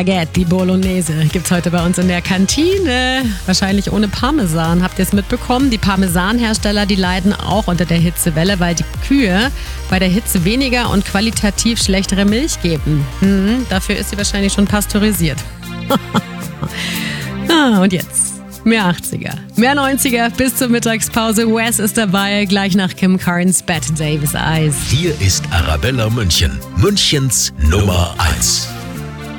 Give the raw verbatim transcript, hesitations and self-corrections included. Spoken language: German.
Spaghetti Bolognese gibt's heute bei uns in der Kantine. Wahrscheinlich ohne Parmesan. Habt ihr es mitbekommen? Die Parmesanhersteller, die leiden auch unter der Hitzewelle, weil die Kühe bei der Hitze weniger und qualitativ schlechtere Milch geben. Hm, dafür ist sie wahrscheinlich schon pasteurisiert. ah, und jetzt mehr achtziger, mehr neunziger bis zur Mittagspause. Wes ist dabei, gleich nach Kim Carnes Bette Davis Eyes. Hier ist Arabella München, Münchens Nummer eins.